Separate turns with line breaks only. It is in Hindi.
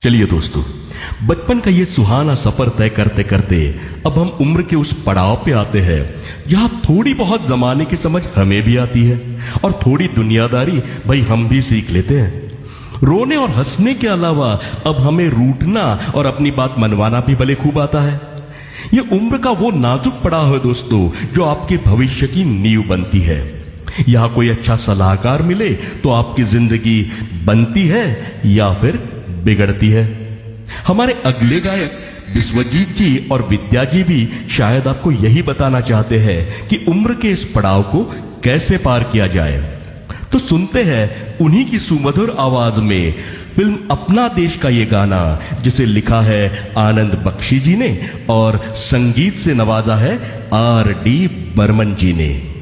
चलिए दोस्तों, बचपन का ये सुहाना सफर तय करते करते अब हम उम्र के उस पड़ाव पे आते हैं जहां थोड़ी बहुत जमाने की समझ हमें भी आती है और थोड़ी दुनियादारी भाई हम भी सीख लेते हैं। रोने और हंसने के अलावा अब हमें रूठना और अपनी बात मनवाना भी भले खूब आता है। ये उम्र का वो नाजुक पड़ाव है दोस्तों, जो आपके भविष्य की नींव बनती है। यहां कोई अच्छा सलाहकार मिले तो आपकी जिंदगी बनती है या फिर बिगड़ती है। हमारे अगले गायक विश्वजीत जी और विद्या जी भी शायद आपको यही बताना चाहते हैं कि उम्र के इस पड़ाव को कैसे पार किया जाए। तो सुनते हैं उन्हीं की सुमधुर आवाज में फिल्म अपना देश का ये गाना, जिसे लिखा है आनंद बख्शी जी ने और संगीत से नवाजा है R.D. बर्मन जी ने।